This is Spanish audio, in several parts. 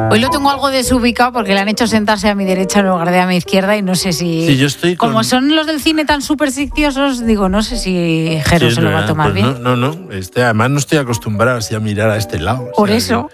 Hoy lo tengo algo desubicado porque le han hecho sentarse a mi derecha en lugar de a mi izquierda y no sé si... Sí, yo estoy como son los del cine tan supersticiosos, digo, no sé si Jero se lo va a tomar pues bien. No. Además no estoy acostumbrado así a mirar a este lado. Por eso.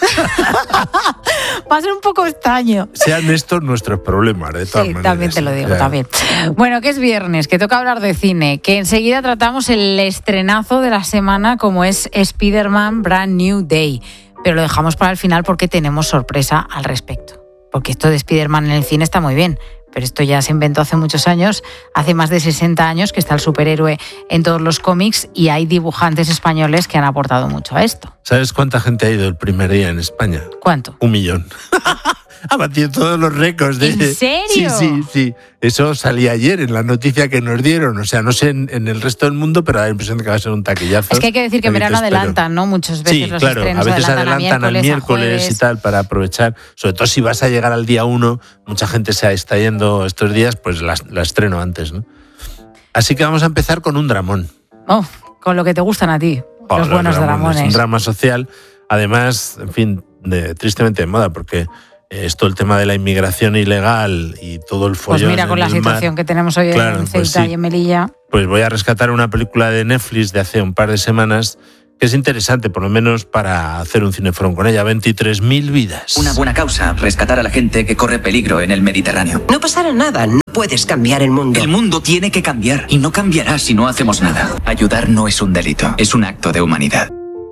Va a ser un poco extraño. Sean estos nuestros problemas, de todas maneras. También te lo digo, también. Bueno, que es viernes, que toca hablar de cine, que enseguida tratamos el estrenazo de la semana como es Spider-Man Brand New Day. Pero lo dejamos para el final porque tenemos sorpresa al respecto. Porque esto de Spider-Man en el cine está muy bien, pero esto ya se inventó hace muchos años, hace más de 60 años que está el superhéroe en todos los cómics y hay dibujantes españoles que han aportado mucho a esto. ¿Sabes cuánta gente ha ido el primer día en España? ¿Cuánto? 1 millón. Ha batido todos los récords. ¿En serio? Sí. Eso salía ayer en la noticia que nos dieron. O sea, no sé en el resto del mundo, pero da la impresión de que va a ser un taquillazo. Es que hay que decir que en verano adelantan, ¿no? Muchas veces los estrenos a veces adelantan al miércoles y tal para aprovechar. Sobre todo si vas a llegar al día 1, mucha gente se está yendo estos días, pues la estreno antes, ¿no? Así que vamos a empezar con un dramón. Oh, con lo que te gustan a ti, los buenos dramones. Un drama social, además, en fin, tristemente de moda, porque... es todo el tema de la inmigración ilegal y todo el follón. Pues mira, con la situación que tenemos hoy en Ceuta y en Melilla. Pues voy a rescatar una película de Netflix de hace un par de semanas que es interesante, por lo menos para hacer un cineforón con ella. 23.000 vidas. Una buena causa, rescatar a la gente que corre peligro en el Mediterráneo. No pasará nada, no puedes cambiar el mundo. El mundo tiene que cambiar y no cambiará si no hacemos nada. Ayudar no es un delito, es un acto de humanidad.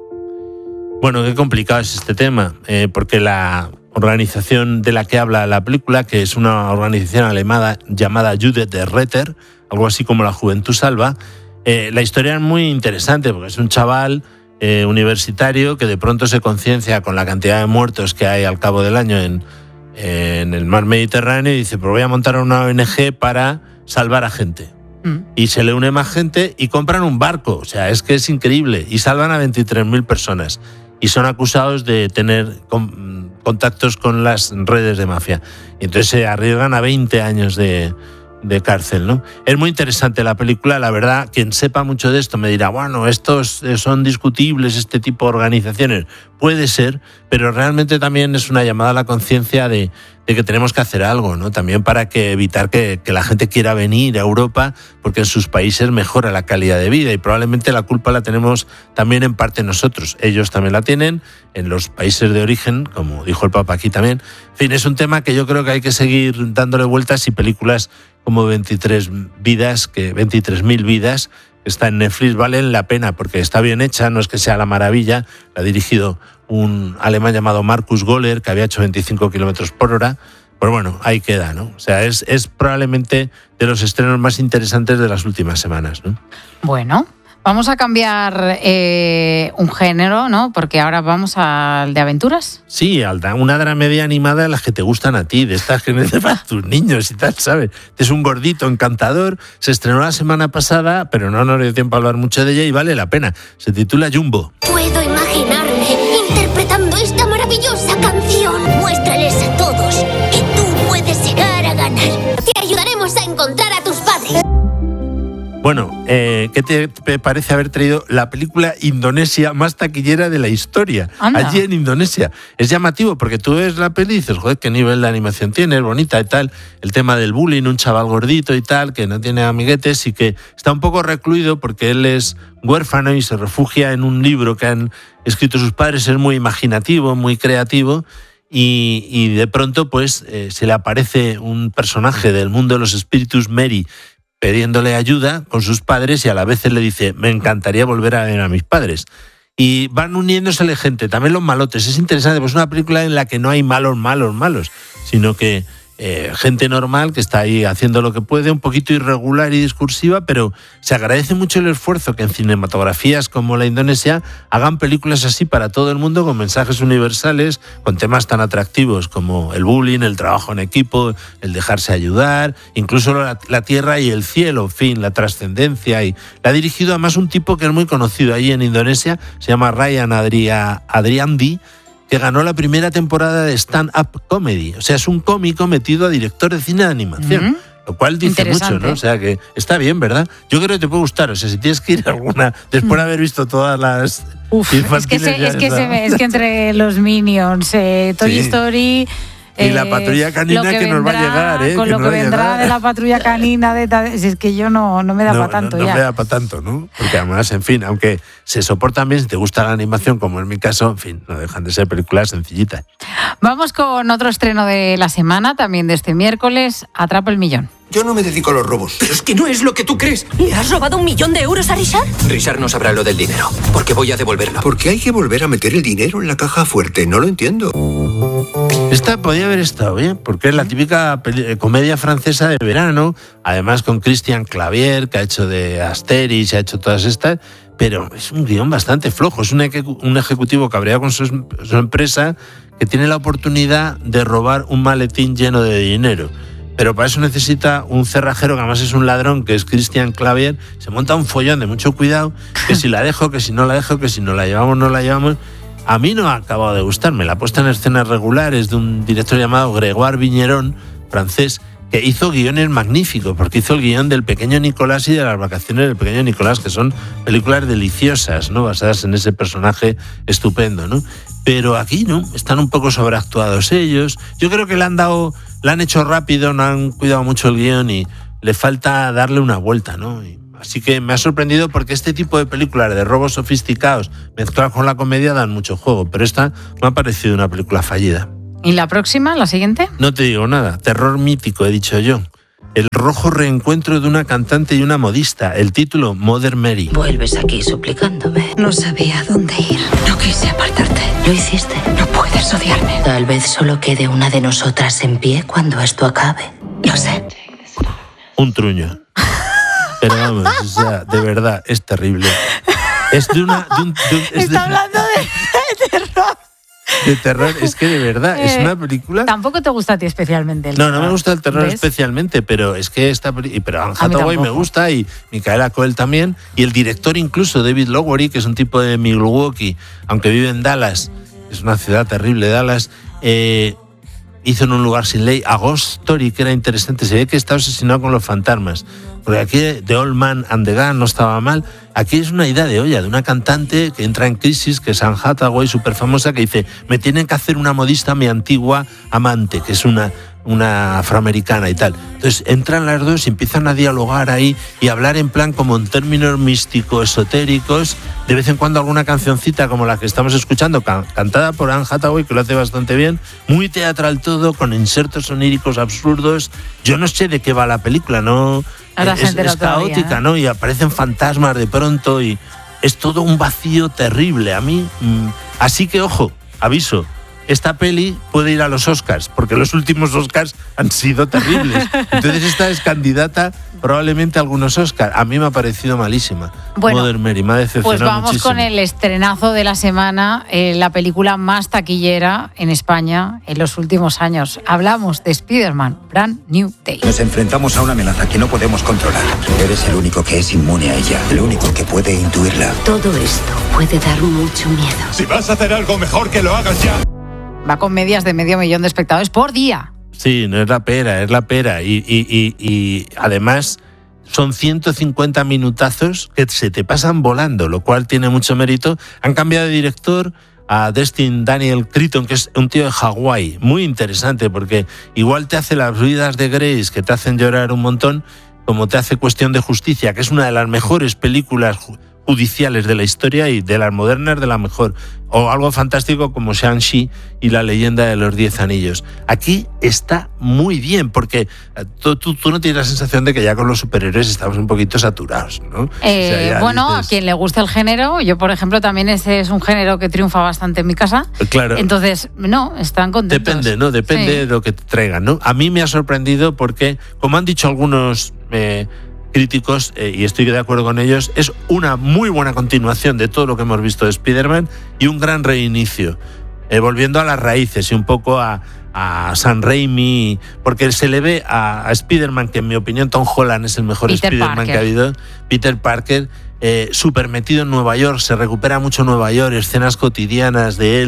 Bueno, qué complicado es este tema, porque la organización de la que habla la película, que es una organización alemana llamada Judith de Retter, algo así como la Juventud Salva, la historia es muy interesante porque es un chaval universitario que de pronto se conciencia con la cantidad de muertos que hay al cabo del año en el mar Mediterráneo y dice, pues voy a montar una ONG para salvar a gente. Y se le une más gente y compran un barco, o sea, es que es increíble, y salvan a 23.000 personas. Y son acusados de tener contactos con las redes de mafia. Y entonces se arriesgan a 20 años de cárcel, ¿no? Es muy interesante la película, la verdad. Quien sepa mucho de esto me dirá, bueno, estos son discutibles, este tipo de organizaciones. Puede ser, pero realmente también es una llamada a la conciencia de que tenemos que hacer algo, ¿no? También para evitar que la gente quiera venir a Europa porque en sus países mejora la calidad de vida y probablemente la culpa la tenemos también en parte nosotros. Ellos también la tienen en los países de origen, como dijo el Papa aquí también. En fin, es un tema que yo creo que hay que seguir dándole vueltas y películas como 23.000 vidas, que está en Netflix, valen la pena porque está bien hecha, no es que sea la maravilla, la ha dirigido un alemán llamado Markus Goller, que había hecho 25 kilómetros por hora, pero bueno, ahí queda, ¿no? O sea, es probablemente de los estrenos más interesantes de las últimas semanas, ¿no? Bueno, vamos a cambiar un género, ¿no? Porque ahora vamos al de aventuras. Sí, una dramedia animada de las que te gustan a ti, de estas que necesitan tus niños y tal, ¿sabes? Es un gordito encantador, se estrenó la semana pasada, pero no nos dio tiempo a hablar mucho de ella y vale la pena. Se titula Jumbo. Puedo imaginarme interpretando esta maravillosa canción. Muéstrales a todos que tú puedes llegar a ganar. Te ayudaremos a encontrar a tus padres. Bueno, ¿qué te parece haber traído la película indonesia más taquillera de la historia? Anda. Allí en Indonesia. Es llamativo porque tú ves la peli y dices, joder, qué nivel de animación tiene, es bonita y tal. El tema del bullying, un chaval gordito y tal, que no tiene amiguetes y que está un poco recluido porque él es huérfano y se refugia en un libro que han escrito sus padres. Es muy imaginativo, muy creativo. Y de pronto pues se le aparece un personaje del mundo de los espíritus, Mary, pidiéndole ayuda con sus padres y a la vez él le dice, me encantaría volver a ver a mis padres. Y van uniéndosele gente, también los malotes. Es interesante, pues es una película en la que no hay malos, sino que gente normal que está ahí haciendo lo que puede, un poquito irregular y discursiva, pero se agradece mucho el esfuerzo que en cinematografías como la indonesia hagan películas así para todo el mundo, con mensajes universales, con temas tan atractivos como el bullying, el trabajo en equipo, el dejarse ayudar, incluso la tierra y el cielo, en fin, la trascendencia. Y la ha dirigido además un tipo que es muy conocido ahí en Indonesia, se llama Ryan Adriandi, que ganó la primera temporada de stand-up comedy. O sea, es un cómico metido a director de cine de animación. Lo cual dice mucho, ¿no? O sea, que está bien, ¿verdad? Yo creo que te puede gustar. O sea, si tienes que ir a alguna, después de haber visto todas las infantiles... Es que entre los Minions, Toy Story... Y la patrulla canina que nos va a llegar, ¿eh? Con lo que vendrá de la patrulla canina, si es que yo no me da para tanto ya. No me da para tanto, ¿no? Porque además, en fin, aunque se soportan bien, si te gusta la animación, como en mi caso, en fin, no dejan de ser películas sencillitas. Vamos con otro estreno de la semana, también de este miércoles, Atrapa el Millón. Yo no me dedico a los robos. Pero es que no es lo que tú crees. ¿Le has robado 1 millón de euros a Richard? Richard no sabrá lo del dinero, porque voy a devolverlo. ¿Por qué hay que volver a meter el dinero en la caja fuerte? No lo entiendo. Esta podía haber estado bien, porque es la típica comedia francesa de verano, además con Christian Clavier, que ha hecho de Asterix, ha hecho todas estas, pero es un guión bastante flojo. Es un ejecutivo cabreado con su empresa que tiene la oportunidad de robar un maletín lleno de dinero. Pero para eso necesita un cerrajero que además es un ladrón, que es Christian Clavier. Se monta un follón de mucho cuidado, que si la dejo, que si no la dejo, que si no la llevamos, no la llevamos. A mí no ha acabado de gustarme. La puesta en escenas regulares de un director llamado Grégoire Vigneron, francés, que hizo guiones magníficos, porque hizo el guión del Pequeño Nicolás y de Las vacaciones del Pequeño Nicolás, que son películas deliciosas, ¿no? Basadas en ese personaje estupendo, ¿no? Pero aquí no, están un poco sobreactuados ellos. Yo creo que le han hecho rápido, no han cuidado mucho el guión y le falta darle una vuelta, ¿no? Así que me ha sorprendido porque este tipo de películas de robos sofisticados mezclados con la comedia dan mucho juego, pero esta me ha parecido una película fallida. ¿Y la próxima, la siguiente? No te digo nada, terror mítico, he dicho yo. El rojo reencuentro de una cantante y una modista. El título, Mother Mary. Vuelves aquí suplicándome. No sabía dónde ir. No quise apartarte. Lo hiciste. No puedes odiarme. Tal vez solo quede una de nosotras en pie cuando esto acabe. Lo sé. Un truño. Pero vamos, o sea, de verdad, es terrible. Es de una... Hablando de terror. De terror, es que de verdad, es una película... Tampoco te gusta a ti especialmente el terror. No me gusta el terror, ¿ves? Especialmente, pero es que pero Anne Hathaway me gusta y Micaela Coel también, y el director incluso, David Lowery, que es un tipo de Milwaukee, aunque vive en Dallas, es una ciudad terrible, Dallas, hizo En un lugar sin ley, A Ghost Story, que era interesante, se ve que está obsesionado con los fantasmas, porque aquí The Old Man and the Gun no estaba mal. Aquí es una idea de olla, de una cantante que entra en crisis, que es Anne Hathaway, súper famosa, que dice, me tienen que hacer una modista mi antigua amante, que es una afroamericana y tal. Entonces entran las dos y empiezan a dialogar ahí y hablar en plan como en términos místicos, esotéricos, de vez en cuando alguna cancioncita como la que estamos escuchando, cantada por Anne Hathaway, que lo hace bastante bien, muy teatral todo, con insertos oníricos absurdos. Yo no sé de qué va la película, no... Es caótica, ¿no? Y aparecen fantasmas de pronto y es todo un vacío terrible. A mí, así que ojo, aviso, esta peli puede ir a los Oscars, porque los últimos Oscars han sido terribles. Entonces esta es candidata probablemente a algunos Oscars. A mí me ha parecido malísima. Bueno, Mother Mary, me ha decepcionado pues vamos muchísimo. con el estrenazo de la semana, la película más taquillera en España en los últimos años. Hablamos de Spider-Man, Brand New Day. Nos enfrentamos a una amenaza que no podemos controlar. Eres el único que es inmune a ella, el único que puede intuirla. Todo esto puede dar mucho miedo. Si vas a hacer algo, mejor que lo hagas ya. Va con medias de 500.000 de espectadores por día. Sí, no es la pera, es la pera. Y además son 150 minutazos que se te pasan volando, lo cual tiene mucho mérito. Han cambiado de director a Destin Daniel Cretton, que es un tío de Hawái. Muy interesante, porque igual te hace Las vidas de Grace, que te hacen llorar un montón, como te hace Cuestión de justicia, que es una de las mejores películas judiciales de la historia y de las modernas de la mejor, o algo fantástico como Shang-Chi y la leyenda de los 10 anillos. Aquí está muy bien, porque tú no tienes la sensación de que ya con los superhéroes estamos un poquito saturados, ¿no? Bueno, dices... a quien le gusta el género, yo por ejemplo también ese es un género que triunfa bastante en mi casa. Claro. Entonces, no, están contentos. Depende, ¿no? Depende de lo que te traigan, ¿no? A mí me ha sorprendido porque, como han dicho algunos críticos, y estoy de acuerdo con ellos, es una muy buena continuación de todo lo que hemos visto de Spider-Man y un gran reinicio, volviendo a las raíces y un poco a Sam Raimi, porque se le ve a Spider-Man, que en mi opinión Tom Holland es el mejor Spider-Man que ha habido, Peter Parker, súper metido en Nueva York, se recupera mucho Nueva York, escenas cotidianas de él,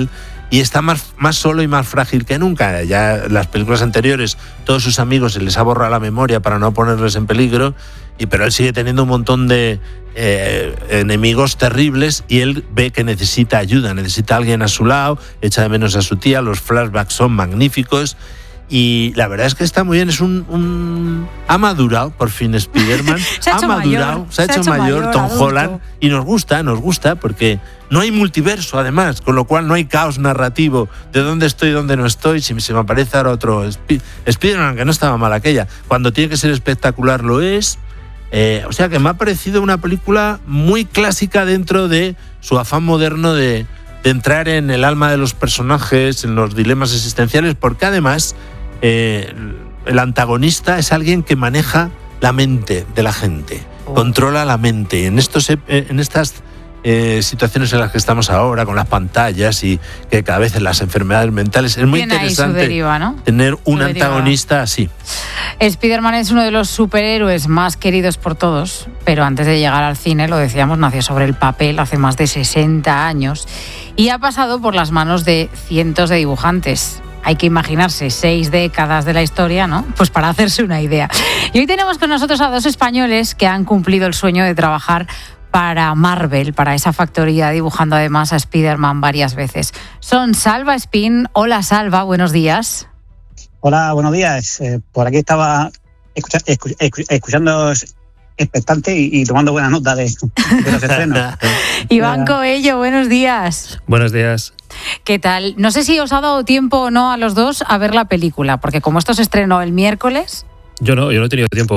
y está más solo y más frágil que nunca. Ya en las películas anteriores todos sus amigos se les ha borrado la memoria para no ponerles en peligro, pero él sigue teniendo un montón de enemigos terribles y él ve que necesita ayuda, necesita a alguien a su lado, echa de menos a su tía, los flashbacks son magníficos. Y la verdad es que está muy bien, ha madurado por fin Spider-Man, se ha hecho mayor Tom adulto. Holland, y nos gusta porque no hay multiverso además, con lo cual no hay caos narrativo de dónde estoy y dónde no estoy, si se me aparece ahora otro Spider-Man, que no estaba mal aquella, cuando tiene que ser espectacular lo es. O sea que me ha parecido una película muy clásica dentro de su afán moderno de entrar en el alma de los personajes, en los dilemas existenciales, porque además el antagonista es alguien que maneja la mente de la gente, controla la mente. En estas situaciones en las que estamos ahora, con las pantallas y que cada vez en las enfermedades mentales, es muy interesante deriva, ¿no? tener un antagonista así. Spider-Man es uno de los superhéroes más queridos por todos, pero antes de llegar al cine, lo decíamos, nació sobre el papel hace más de 60 años y ha pasado por las manos de cientos de dibujantes. Hay que imaginarse 6 décadas de la historia, ¿no? Pues para hacerse una idea. Y hoy tenemos con nosotros a 2 españoles que han cumplido el sueño de trabajar para Marvel, para esa factoría, dibujando además a Spider-Man varias veces. Son Salva Espín. Hola Salva, buenos días. Hola, buenos días. Por aquí estaba escuchando expectante y tomando buena nota de los estrenos. Iván Coello, buenos días. Buenos días. ¿Qué tal? No sé si os ha dado tiempo o no a los dos a ver la película, porque como esto se estrenó el miércoles... Yo no he tenido tiempo